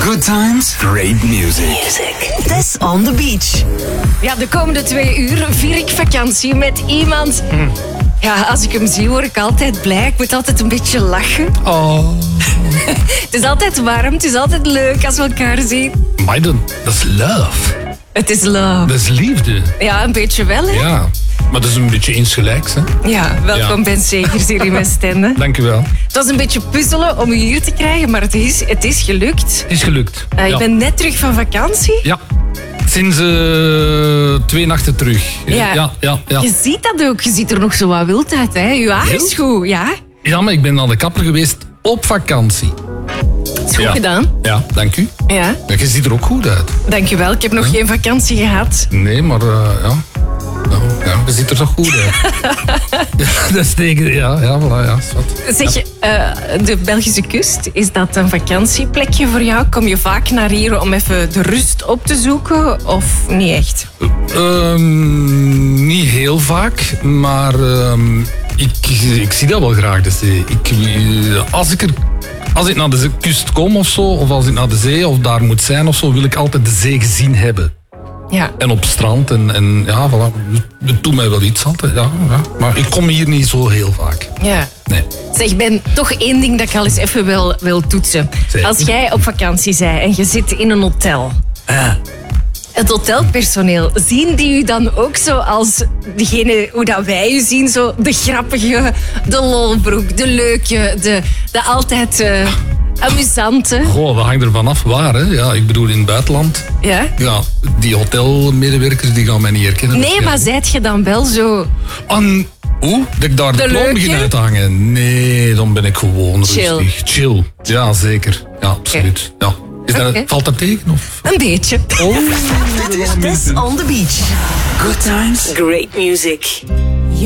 Good times, great music. This on the beach. Ja, de komende 2 uur vier ik vakantie met iemand. Ja, als ik hem zie word ik altijd blij. Ik moet altijd een beetje lachen. Oh. Het is altijd warm, het is altijd leuk als we elkaar zien. Maar dat is love. Het is love. Dat is liefde. Ja, een beetje wel, hè? Ja. Maar dat is een beetje insgelijks, hè? Ja, welkom Ja. Ben Segers hier in mijn stende. Dank u wel. Het was een beetje puzzelen om u hier te krijgen, maar het is gelukt. Het is gelukt. Je bent net terug van vakantie. Ja. Sinds 2 nachten terug. Ja. Ja. Je ziet dat ook. Je ziet er nog zo wat wild uit, hè? Je haar is goed, ja? Ja, maar ik ben naar de kapper geweest op vakantie. Is goed gedaan. Ja, dank u. Ja, Ja, je ziet er ook goed uit. dankjewel. Ik heb nog geen vakantie gehad. Nee, maar ja. Ja, je ziet er toch goed uit. Ja, dat is tegen... Ja, voilà, ja. Is wat. Zeg je, de Belgische kust, is dat een vakantieplekje voor jou? Kom je vaak naar hier om even de rust op te zoeken of niet echt? Niet heel vaak, maar ik zie dat wel graag, de zee. Als ik naar de kust kom of zo, of als ik naar de zee of daar moet zijn of zo, wil ik altijd de zee gezien hebben. Ja. En op strand en ja, voilà. Het doet mij wel iets altijd, ja. Maar ik kom hier niet zo heel vaak. Ja. Nee. Zeg Ben, toch één ding dat ik al eens even wil toetsen. Zeg. Als jij op vakantie bent en je zit in een hotel. Het hotelpersoneel, zien die u dan ook zo als degene hoe dat wij u zien? Zo de grappige, de lolbroek, de leuke, de altijd amusante. Goh, dat hangt ervan af waar, hè. Ja, ik bedoel in het buitenland. Ja? Ja, die hotelmedewerkers die gaan mij niet herkennen. Nee, maar zijt je dan wel zo... Hoe? Dat ik daar de ploom begin leuke? uit te hangen? Nee, dan ben ik gewoon Chill. rustig. Chill. Ja, zeker. Ja, absoluut. Ja. Oké. Valt dat tegen? Of? Een beetje. Dit is This on the beach. Good times, Great music.